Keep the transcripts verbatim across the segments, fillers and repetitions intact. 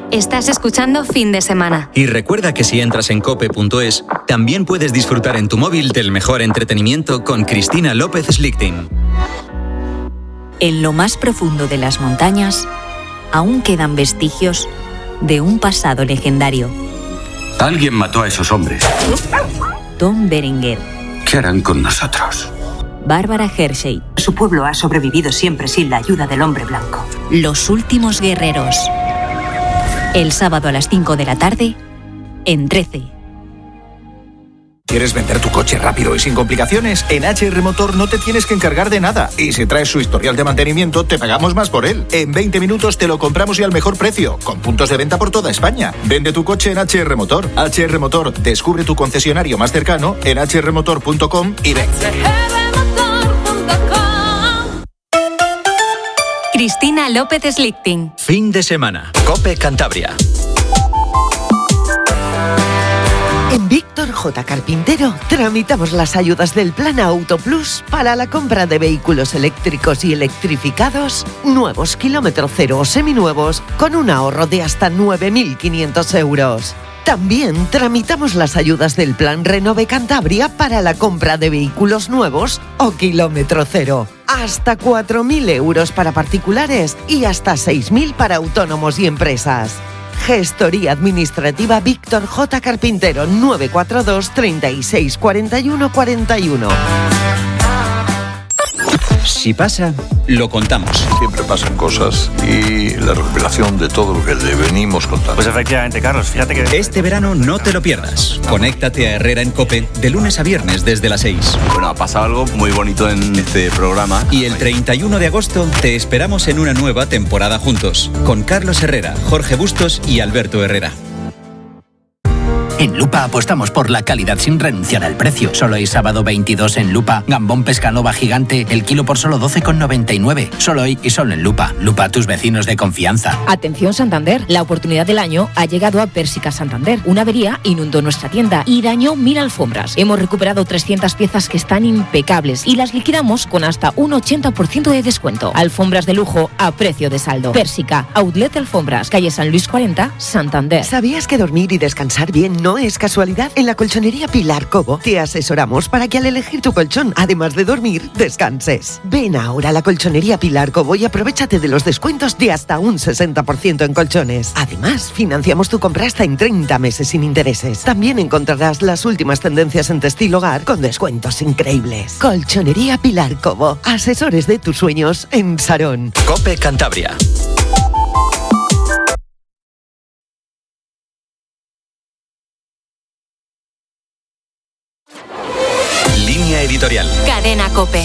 Estás escuchando Fin de Semana. Y recuerda que si entras en cope punto es, también puedes disfrutar en tu móvil del mejor entretenimiento con Cristina López Slichting. En lo más profundo de las montañas, aún quedan vestigios de un pasado legendario. Alguien mató a esos hombres. Tom Berenger. ¿Qué harán con nosotros? Bárbara Hershey. Su pueblo ha sobrevivido siempre sin la ayuda del hombre blanco. Los últimos guerreros. El sábado a las cinco de la tarde, en trece. ¿Quieres vender tu coche rápido y sin complicaciones? En H R Motor no te tienes que encargar de nada. Y si traes su historial de mantenimiento, te pagamos más por él. En veinte minutos te lo compramos y al mejor precio, con puntos de venta por toda España. Vende tu coche en H R Motor. H R Motor, descubre tu concesionario más cercano en h r motor punto com y ven. Cristina López Slichting. Fin de semana. COPE Cantabria. En Víctor J. Carpintero tramitamos las ayudas del Plan Auto Plus para la compra de vehículos eléctricos y electrificados, nuevos kilómetro cero o seminuevos, con un ahorro de hasta nueve mil quinientos euros. También tramitamos las ayudas del Plan Renove Cantabria para la compra de vehículos nuevos o kilómetro cero. Hasta cuatro mil euros para particulares y hasta seis mil para autónomos y empresas. Gestoría Administrativa Víctor J. Carpintero, nueve cuatro dos, treinta y seis, cuarenta y uno, cuarenta y uno. Si pasa, lo contamos. Siempre pasan cosas y la recopilación de todo lo que le venimos contando. Pues efectivamente, Carlos, fíjate que... Este verano no te lo pierdas. Conéctate a Herrera en COPE de lunes a viernes desde las seis. Bueno, ha pasado algo muy bonito en este programa. Y el treinta y uno de agosto te esperamos en una nueva temporada juntos, con Carlos Herrera, Jorge Bustos y Alberto Herrera. En Lupa apostamos por la calidad sin renunciar al precio. Solo hoy sábado veintidós en Lupa. Gambón pescanova gigante, el kilo por solo doce con noventa y nueve. Solo hoy y solo en Lupa. Lupa, tus vecinos de confianza. Atención Santander, la oportunidad del año ha llegado a Pérsica Santander. Una avería inundó nuestra tienda y dañó mil alfombras. Hemos recuperado trescientas piezas que están impecables y las liquidamos con hasta un ochenta por ciento de descuento. Alfombras de lujo a precio de saldo. Pérsica, Outlet Alfombras, calle San Luis cuarenta, Santander. ¿Sabías que dormir y descansar bien no es casualidad? En la colchonería Pilar Cobo te asesoramos para que al elegir tu colchón, además de dormir, descanses. Ven ahora a la colchonería Pilar Cobo y aprovéchate de los descuentos de hasta un sesenta por ciento en colchones. Además, financiamos tu compra hasta en treinta meses sin intereses. También encontrarás las últimas tendencias en textil hogar con descuentos increíbles. Colchonería Pilar Cobo, asesores de tus sueños en Sarón. COPE Cantabria. Editorial. Cadena COPE.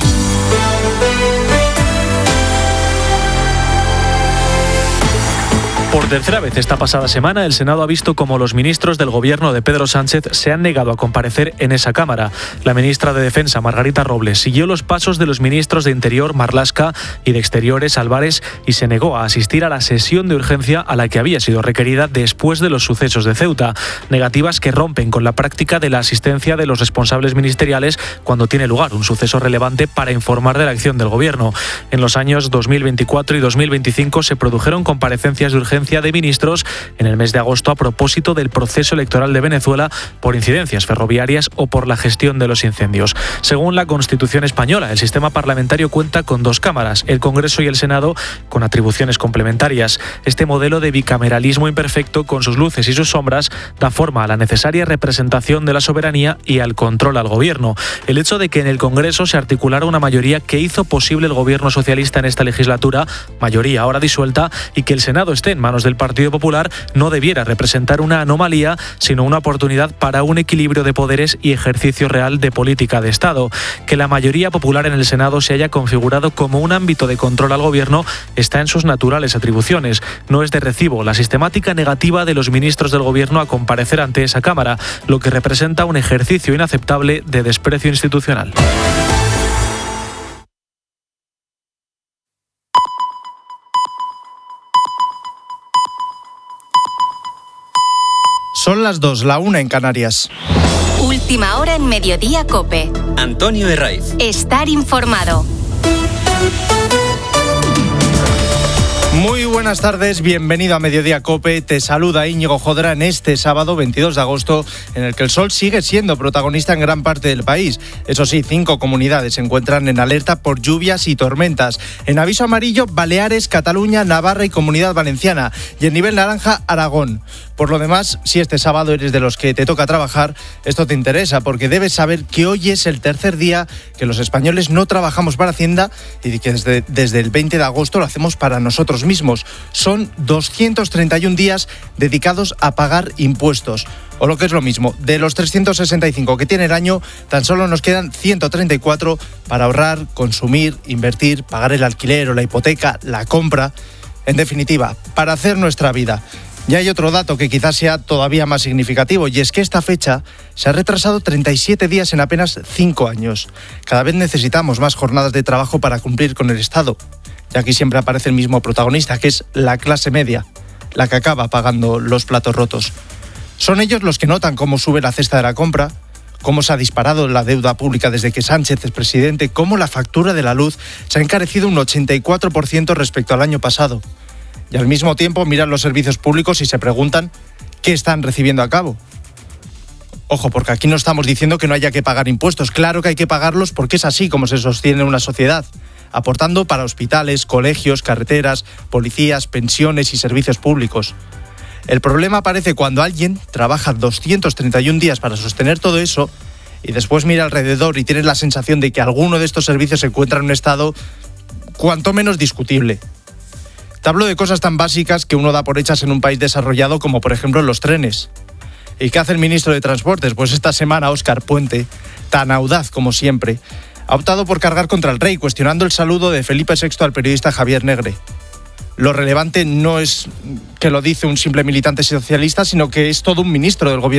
Por tercera vez esta pasada semana, el Senado ha visto cómo los ministros del gobierno de Pedro Sánchez se han negado a comparecer en esa Cámara. La ministra de Defensa, Margarita Robles, siguió los pasos de los ministros de Interior, Marlaska, y de Exteriores, Álvarez, y se negó a asistir a la sesión de urgencia a la que había sido requerida después de los sucesos de Ceuta. Negativas que rompen con la práctica de la asistencia de los responsables ministeriales cuando tiene lugar un suceso relevante para informar de la acción del gobierno. En los años dos mil veinticuatro y dos mil veinticinco se produjeron comparecencias de urgencia de ministros en el mes de agosto a propósito del proceso electoral de Venezuela por incidencias ferroviarias o por la gestión de los incendios. Según la Constitución española, el sistema parlamentario cuenta con dos cámaras, el Congreso y el Senado, con atribuciones complementarias. Este modelo de bicameralismo imperfecto, con sus luces y sus sombras, da forma a la necesaria representación de la soberanía y al control al gobierno. El hecho de que en el Congreso se articulara una mayoría que hizo posible el gobierno socialista en esta legislatura, mayoría ahora disuelta, y que el Senado esté en manos del Partido Popular, no debiera representar una anomalía, sino una oportunidad para un equilibrio de poderes y ejercicio real de política de Estado. Que la mayoría popular en el Senado se haya configurado como un ámbito de control al gobierno está en sus naturales atribuciones. No es de recibo la sistemática negativa de los ministros del gobierno a comparecer ante esa Cámara, lo que representa un ejercicio inaceptable de desprecio institucional. Son las dos, la una en Canarias. Última hora en Mediodía COPE. Antonio Herraiz. Estar informado. Muy buenas tardes, bienvenido a Mediodía COPE. Te saluda Íñigo Jodra en este sábado veintidós de agosto, en el que el sol sigue siendo protagonista en gran parte del país. Eso sí, cinco comunidades se encuentran en alerta por lluvias y tormentas. En aviso amarillo, Baleares, Cataluña, Navarra y Comunidad Valenciana. Y en nivel naranja, Aragón. Por lo demás, si este sábado eres de los que te toca trabajar, esto te interesa, porque debes saber que hoy es el tercer día que los españoles no trabajamos para Hacienda y que desde, desde el veinte de agosto lo hacemos para nosotros mismos. Son doscientos treinta y un días dedicados a pagar impuestos. O lo que es lo mismo, de los trescientos sesenta y cinco que tiene el año, tan solo nos quedan ciento treinta y cuatro para ahorrar, consumir, invertir, pagar el alquiler o la hipoteca, la compra. En definitiva, para hacer nuestra vida. Y hay otro dato que quizás sea todavía más significativo, y es que esta fecha se ha retrasado treinta y siete días en apenas cinco años. Cada vez necesitamos más jornadas de trabajo para cumplir con el Estado. Y aquí siempre aparece el mismo protagonista, que es la clase media, la que acaba pagando los platos rotos. Son ellos los que notan cómo sube la cesta de la compra, cómo se ha disparado la deuda pública desde que Sánchez es presidente, cómo la factura de la luz se ha encarecido un ochenta y cuatro por ciento respecto al año pasado. Y al mismo tiempo miran los servicios públicos y se preguntan qué están recibiendo a cabo. Ojo, porque aquí no estamos diciendo que no haya que pagar impuestos. Claro que hay que pagarlos porque es así como se sostiene una sociedad, aportando para hospitales, colegios, carreteras, policías, pensiones y servicios públicos. El problema aparece cuando alguien trabaja doscientos treinta y un días para sostener todo eso y después mira alrededor y tiene la sensación de que alguno de estos servicios se encuentra en un estado cuanto menos discutible. Te hablo de cosas tan básicas que uno da por hechas en un país desarrollado como por ejemplo los trenes. ¿Y qué hace el ministro de Transportes? Pues esta semana Óscar Puente, tan audaz como siempre, ha optado por cargar contra el rey, cuestionando el saludo de Felipe sexto al periodista Javier Negre. Lo relevante no es que lo dice un simple militante socialista, sino que es todo un ministro del gobierno